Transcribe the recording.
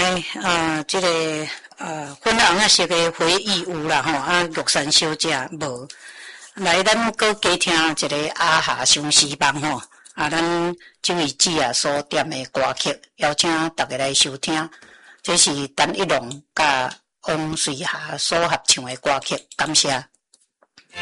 这个粉红啊色的回忆有啦吼，玉山小姐无。来，咱搁加听一个阿夏相思梦吼，咱这位姊啊所点的歌曲，邀请大家来收听。这是陈一龙甲王瑞霞所合唱的歌曲，感谢。